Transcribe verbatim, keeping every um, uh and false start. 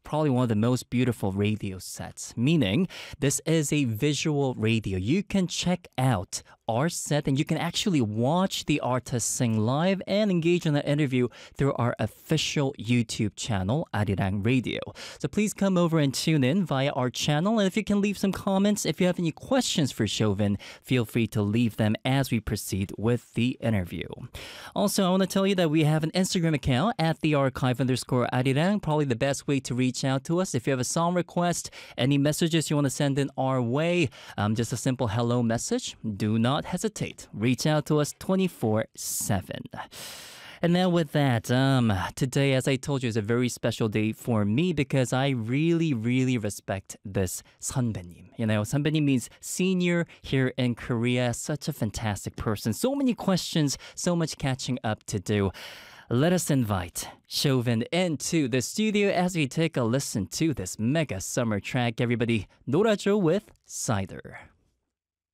probably one of the most beautiful radio sets, meaning this is a visual radio. You can check out our set and you can actually watch the artist sing live and engage in an interview through our official YouTube channel, Arirang Radio. So please come over and tune in via our channel, and if you can leave some comments, if you have any questions for Chauvin, feel free to leave them as we proceed with the interview. Also, I want to tell you that we have an Instagram account at the archive underscore Arirang, probably the best way to reach out to us. If you have a song request, any messages you want to send in our way, um, just a simple hello message, do not hesitate. Reach out to us twenty-four seven. And now with that, um, today, as I told you, is a very special day for me because I really, really respect this 선배님. You know, 선배님 means senior here in Korea. Such a fantastic person. So many questions, so much catching up to do. Let us invite Chauvin into the studio as we take a listen to this mega summer track. Everybody, 놀아줘 with Cider.